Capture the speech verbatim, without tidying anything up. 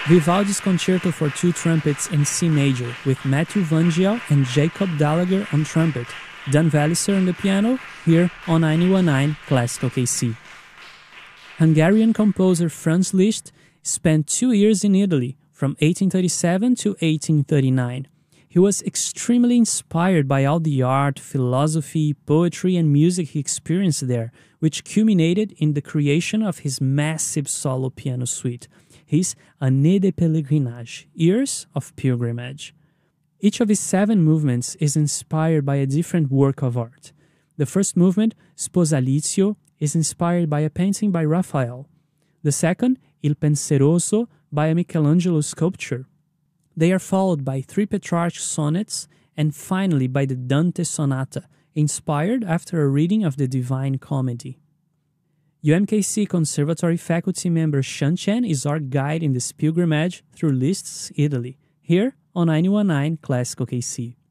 Vivaldi's Concerto for Two Trumpets in C major with Matthew Vangiel and Jacob Gallagher on trumpet, Dan Valliser on the piano, here on ninety-one point nine Classical K C. Hungarian composer Franz Liszt spent two years in Italy, from eighteen thirty-seven to eighteen thirty-nine. He was extremely inspired by all the art, philosophy, poetry, and music he experienced there, which culminated in the creation of his massive solo piano suite, his Année de Pèlerinage, Years of Pilgrimage. Each of his seven movements is inspired by a different work of art. The first movement, Sposalizio, is inspired by a painting by Raphael. The second, Il Penseroso, by a Michelangelo sculpture. They are followed by three Petrarch sonnets and finally by the Dante Sonata, inspired after a reading of the Divine Comedy. U M K C Conservatory faculty member Shan Chen is our guide in this pilgrimage through Liszt's Italy, here on ninety-one point nine Classical K C.